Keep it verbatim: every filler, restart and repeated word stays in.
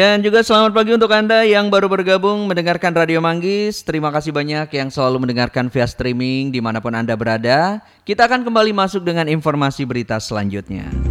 Dan juga selamat pagi untuk Anda yang baru bergabung mendengarkan Radio Manggis. Terima kasih banyak yang selalu mendengarkan via streaming dimanapun Anda berada. Kita akan kembali masuk dengan informasi berita selanjutnya.